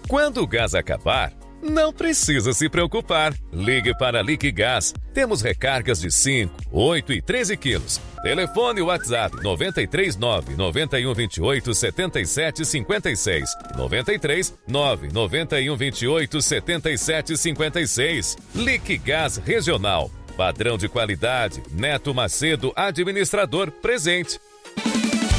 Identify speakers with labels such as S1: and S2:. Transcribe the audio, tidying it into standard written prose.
S1: Quando o gás acabar, não precisa se preocupar. Ligue para a Liquigás. Temos recargas de 5, 8 e 13 quilos. Telefone WhatsApp 93-9-9128-7756. 93-9-9128-7756. Liquigás Regional. Padrão de qualidade. Neto Macedo, administrador, presente.